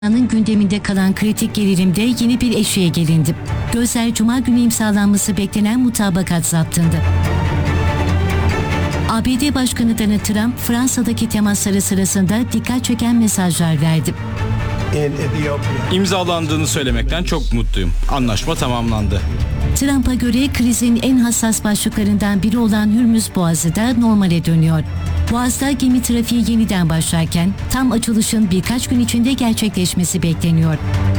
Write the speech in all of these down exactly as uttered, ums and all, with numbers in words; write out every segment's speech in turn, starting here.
Dünyanın gündeminde kalan kritik gerilimde yeni bir eşiğe gelindi. Gözler Cuma günü imzalanması beklenen mutabakat zaptında. A B D Başkanı Donald Trump, Fransa'daki temasları sırasında dikkat çeken mesajlar verdi. İmzalandığını söylemekten çok mutluyum. Anlaşma tamamlandı. Trump'a göre krizin en hassas başlıklarından biri olan Hürmüz Boğazı da normale dönüyor. Boğaz'da gemi trafiği yeniden başlarken tam açılışın birkaç gün içinde gerçekleşmesi bekleniyor.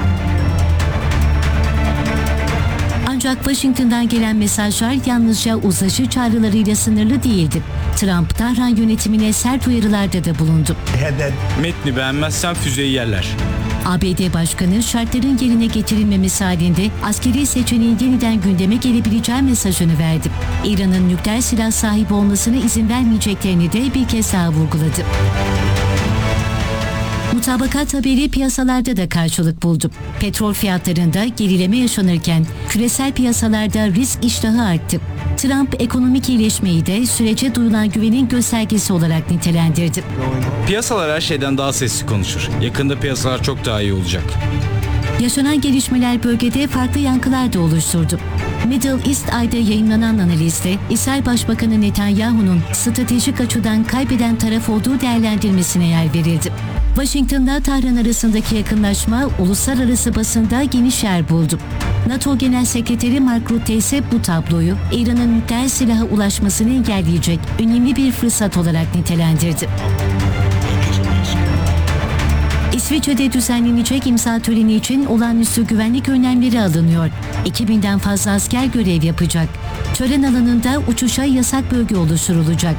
Ancak Washington'dan gelen mesajlar yalnızca uzlaşı çağrılarıyla sınırlı değildi. Trump, Tahran yönetimine sert uyarılarda da bulundu. Metni beğenmezsen füzeyi yerler. A B D Başkanı şartların yerine getirilmemesi halinde askeri seçeneğin yeniden gündeme gelebileceği mesajını verdi. İran'ın nükleer silah sahibi olmasına izin vermeyeceklerini de bir kez daha vurguladı. Mutabakat haberi piyasalarda da karşılık buldu. Petrol fiyatlarında gerileme yaşanırken küresel piyasalarda risk iştahı arttı. Trump ekonomik iyileşmeyi de sürece duyulan güvenin göstergesi olarak nitelendirdi. Piyasalar her şeyden daha sesli konuşur. Yakında piyasalar çok daha iyi olacak. Yaşanan gelişmeler bölgede farklı yankılar da oluşturdu. Middle East Eye'da yayınlanan analizde İsrail Başbakanı Netanyahu'nun stratejik açıdan kaybeden taraf olduğu değerlendirmesine yer verildi. Washington'da Tahran arasındaki yakınlaşma uluslararası basında geniş yer buldu. NATO Genel Sekreteri Mark Rutte ise bu tabloyu İran'ın nükleer silaha ulaşmasını engelleyecek önemli bir fırsat olarak nitelendirdi. İsviçre'de düzenlenecek imza töreni için olağanüstü güvenlik önlemleri alınıyor. iki binden fazla asker görev yapacak. Tören alanında uçuşa yasak bölge oluşturulacak.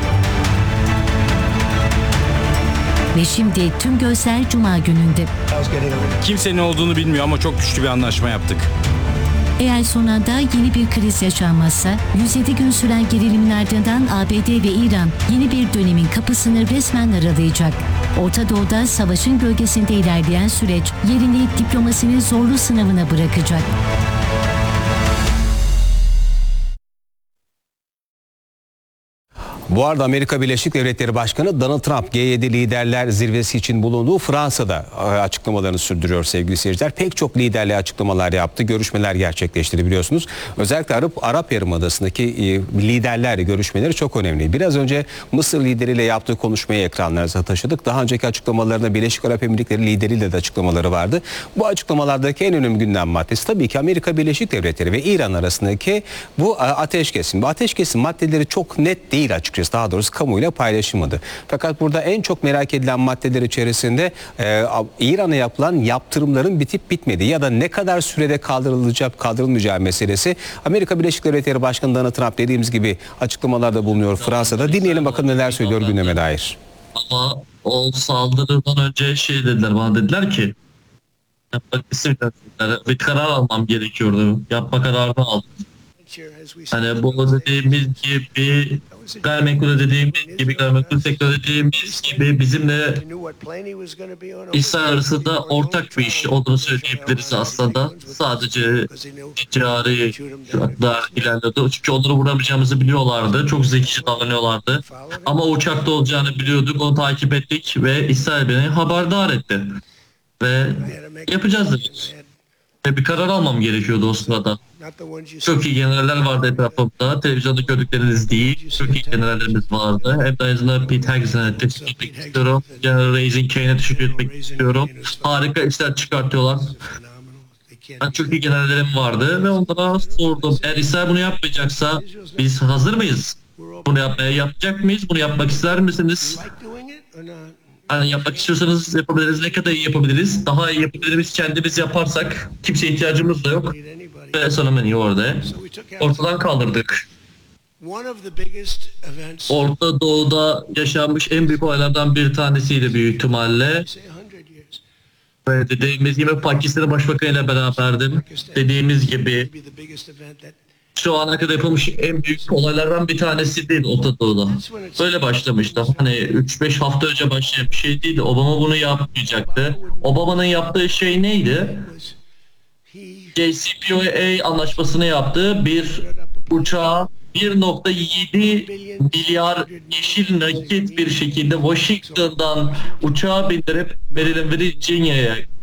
Ve şimdi tüm gözler Cuma gününde. Kimse ne olduğunu bilmiyor ama çok güçlü bir anlaşma yaptık. Eğer son anda yeni bir kriz yaşanmazsa, yüz yedi gün süren gerilimin ardından A B D ve İran yeni bir dönemin kapısını resmen aralayacak. Orta Doğu'da savaşın gölgesinde ilerleyen süreç yerini diplomasinin zorlu sınavına bırakacak. Bu arada Amerika Birleşik Devletleri Başkanı Donald Trump G yedi liderler zirvesi için bulunduğu Fransa'da açıklamalarını sürdürüyor sevgili seyirciler. Pek çok liderle açıklamalar yaptı, görüşmeler gerçekleştirdi biliyorsunuz. Özellikle Arap, Arap Yarımadası'ndaki liderlerle görüşmeleri çok önemli. Biraz önce Mısır lideriyle yaptığı konuşmayı ekranlarınıza taşıdık. Daha önceki açıklamalarında Birleşik Arap Emirlikleri lideriyle de açıklamaları vardı. Bu açıklamalardaki en önemli gündem maddesi tabii ki Amerika Birleşik Devletleri ve İran arasındaki bu ateşkesin. Bu ateşkesin maddeleri çok net değil açıkçası. Daha doğrusu kamuoyuyla paylaşılmadı. Fakat burada en çok merak edilen maddeler içerisinde e, İran'a yapılan yaptırımların bitip bitmediği ya da ne kadar sürede kaldırılacak kaldırılmayacağı meselesi. Amerika Birleşik Devletleri Başkanı Donald Trump dediğimiz gibi açıklamalarda bulunuyor Fransa'da. Dinleyelim bakalım neler söylüyor gündeme dair. Ama o saldırıdan önce şey dediler, bana dediler ki yapmak istediler, bir karar almam gerekiyordu. Yapma kararını aldım. Hani bu dediğimiz gibi gayrimenkul dediğimiz gibi gayrimenkul sektörü dediğimiz gibi bizimle İsrail arasında ortak bir iş olduğunu söyleyebiliriz aslında. Sadece ticari şartlar ilerliyordu. Çünkü onları vuramayacağımızı biliyorlardı. Çok zekice davranıyorlardı. Ama uçakta olacağını biliyorduk. Onu takip ettik ve İsrail beni haberdar etti. Ve yapacağız dedik. Ve bir karar almam gerekiyordu o sırada. Çok iyi generaller vardı etrafımda. Televizyonda gördükleriniz değil. Çok iyi generallerimiz vardı. Hem de aynısında Pete Hegson'a teşekkür etmek istiyorum. General Raising Kane'e teşekkür etmek istiyorum. Harika işler çıkartıyorlar. Ben çok iyi generallerim vardı ve onlara sordum. Eğer İsrail bunu yapmayacaksa biz hazır mıyız? Bunu yapmaya yapacak mıyız? Bunu yapmak ister misiniz? Yani yapmak istiyorsanız yapabiliriz. Ne kadar iyi yapabiliriz? Daha iyi yapabiliriz. Kendimiz yaparsak kimseye ihtiyacımız da yok. Ve sonunda orada ortadan kaldırdık. Orta Doğu'da yaşanmış en büyük olaylardan bir tanesiydi büyük ihtimalle. Ve dediğimiz gibi Pakistan'ın başbakanıyla beraberdim. Dediğimiz gibi şu ana kadar yapılmış en büyük olaylardan bir tanesi değil Orta Doğu'da. Böyle başlamıştı. Hani üç beş hafta önce başlayan bir şey değildi. Obama bunu yapmayacaktı. Obama'nın yaptığı şey neydi? J C P O A anlaşmasını yaptı. Bir uçağı bir nokta yedi milyar yeşil nakit bir şekilde Washington'dan uçağa bindirip Maryland, Virginia'ya